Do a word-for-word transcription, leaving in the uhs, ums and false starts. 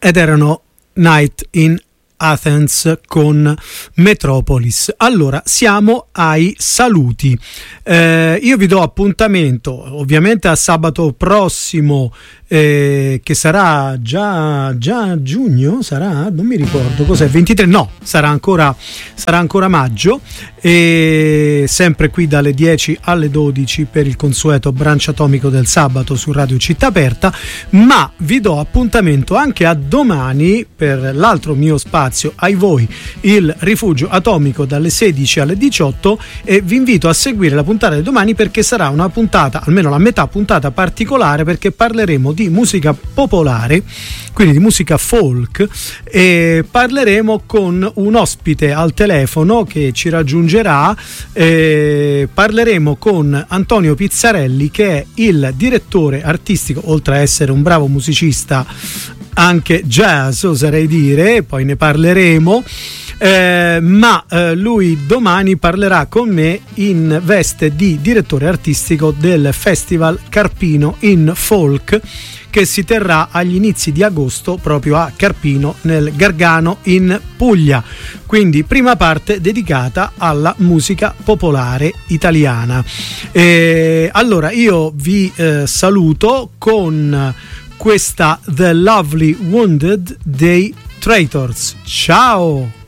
ed erano Night in Athens con Metropolis. Allora, siamo ai saluti. Eh, io vi do appuntamento ovviamente a sabato prossimo, eh, che sarà già, già giugno, sarà? Non mi ricordo cos'è, ventitré? No, sarà ancora, sarà ancora maggio, e sempre qui dalle dieci alle dodici per il consueto brunch atomico del sabato su Radio Città Aperta, ma vi do appuntamento anche a domani per l'altro mio spazio, ai voi, il Rifugio Atomico, dalle sedici alle diciotto, e vi invito a seguire la puntata di domani perché sarà una puntata, almeno la metà puntata, particolare, perché parleremo di musica popolare, quindi di musica folk, e parleremo con un ospite al telefono che ci raggiungerà. E parleremo con Antonio Pizzarelli, che è il direttore artistico, oltre a essere un bravo musicista anche jazz, oserei dire, poi ne parleremo. Eh, ma eh, lui domani parlerà con me in veste di direttore artistico del Festival Carpino in Folk, che si terrà agli inizi di agosto proprio a Carpino, nel Gargano in Puglia. Quindi prima parte dedicata alla musica popolare italiana. Eh, allora io vi eh, saluto con questa The Lovely Wounded dei Traitors. Ciao!